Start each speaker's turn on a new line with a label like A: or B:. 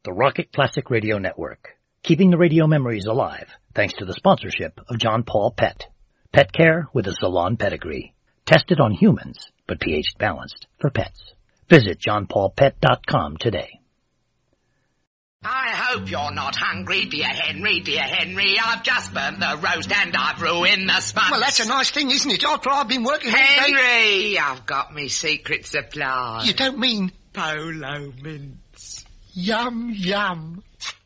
A: the Rocket Classic Radio Network, keeping the radio memories alive thanks to the sponsorship of John Paul Pet. Pet care with a salon pedigree. Tested on humans, but pH balanced for pets. Visit johnpaulpet.com today.
B: I hope you're not hungry, dear Henry, dear Henry. I've just burnt the roast and I've ruined the sponge.
C: Well, that's a nice thing, isn't it? After I've been working all day...
B: Henry, I've got me secret supply.
C: You don't mean...
B: Polo mints.
C: Yum, yum.